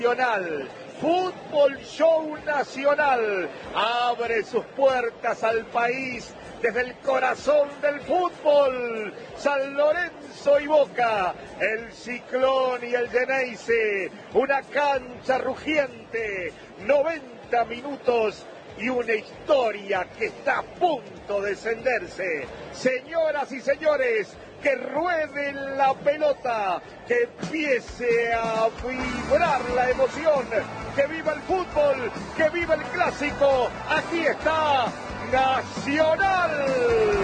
Nacional, Fútbol Show Nacional, abre sus puertas al país desde el corazón del fútbol. San Lorenzo y Boca, el Ciclón y el Geneise, una cancha rugiente, 90 minutos y una historia que está a punto de encenderse. Señoras y señores, que ruede la pelota, que empiece a vibrar la emoción, que viva el fútbol, que viva el clásico. Aquí está Nacional.